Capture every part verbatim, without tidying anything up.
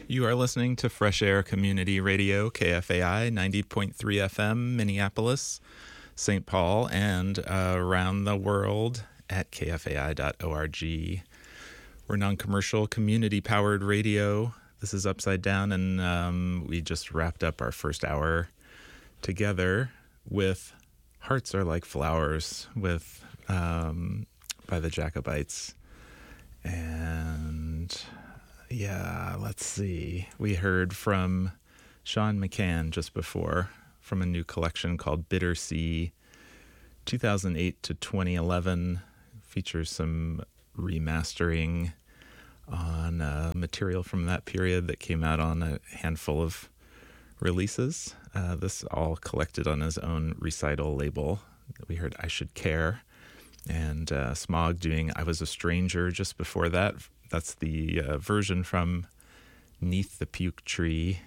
You are listening to Fresh Air Community Radio, K F A I, ninety point three F M, Minneapolis, Saint Paul, and uh, around the world at k f a i dot org. We're non-commercial, community-powered radio. This is Upside Down, and um, we just wrapped up our first hour together with Hearts Are Like Flowers with um, by the Jacobites. And yeah, let's see. We heard from Sean McCann just before from a new collection called Bitter Sea, two thousand eight to twenty eleven. Features some remastering on uh, material from that period that came out on a handful of releases. Uh, this all collected on his own recital label. We heard I Should Care, and uh, Smog doing I Was a Stranger just before that. That's the uh, version from Neath the Puke Tree.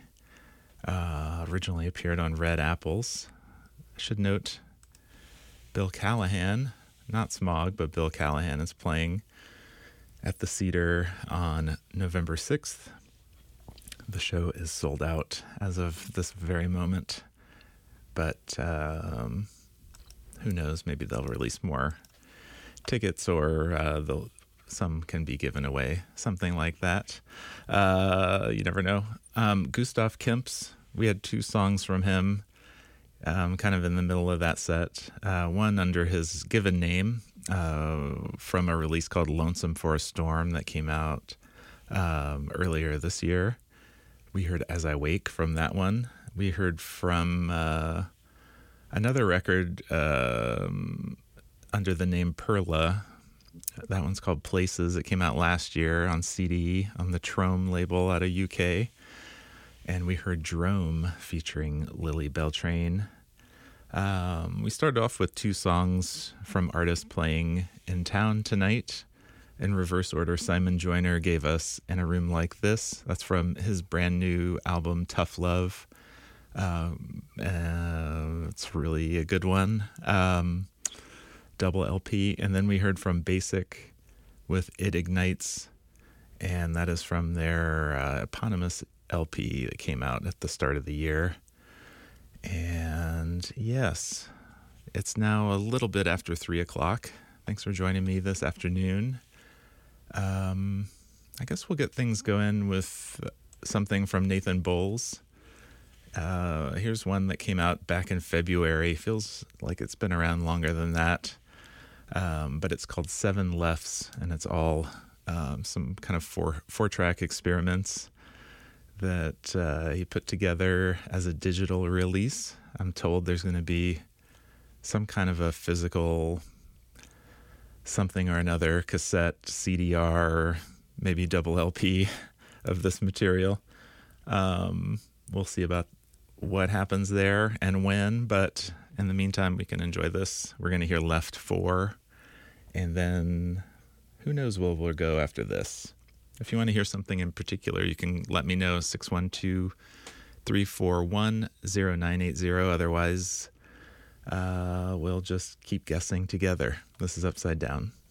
Uh, originally appeared on Red Apples. I should note Bill Callahan, not Smog, but Bill Callahan is playing at the Cedar on November sixth. The show is sold out as of this very moment, but um, who knows, maybe they'll release more tickets, or uh, they'll some can be given away, something like that. Uh, you never know. Um, Gustav Kemp's, we had two songs from him, um, kind of in the middle of that set. Uh, one under his given name, uh, from a release called Lonesome for a Storm that came out um, earlier this year. We heard As I Wake from that one. We heard from uh, another record um, under the name Perla. That one's called Places. It came out last year on C D on the Trome label out of U K. And we heard Drome featuring Lily Beltrain. Um, we started off with two songs from artists playing in town tonight. In reverse order, Simon Joyner gave us In a Room Like This. That's from his brand new album, Tough Love. Um, uh, it's really a good one. Um, double L P. And then we heard from Basic with It Ignites. And that is from their uh, eponymous L P that came out at the start of the year. And yes, it's now a little bit after three o'clock. Thanks for joining me this afternoon. Um, I guess we'll get things going with something from Nathan Bowles. Uh, here's one that came out back in February. Feels like it's been around longer than that. Um, but it's called Seven Lefts, and it's all um, some kind of four, four-track experiments that uh, he put together as a digital release. I'm told there's going to be some kind of a physical something or another, cassette, C D R, maybe double L P of this material. Um, we'll see about what happens there and when, but in the meantime, we can enjoy this. We're going to hear Left Four, and then who knows where we'll go after this. If you want to hear something in particular, you can let me know, six one two, three four one, zero nine eight zero. Otherwise, uh, we'll just keep guessing together. This is Upside Down.